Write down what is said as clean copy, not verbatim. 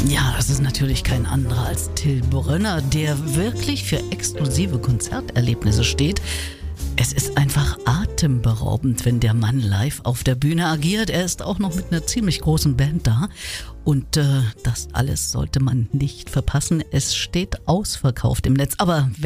Ja, das ist natürlich kein anderer als Till Brönner, der wirklich für exklusive Konzerterlebnisse steht. Es ist einfach atemberaubend, wenn der Mann live auf der Bühne agiert. Er ist auch noch mit einer ziemlich großen Band da. Und das alles sollte man nicht verpassen. Es steht ausverkauft im Netz. Aber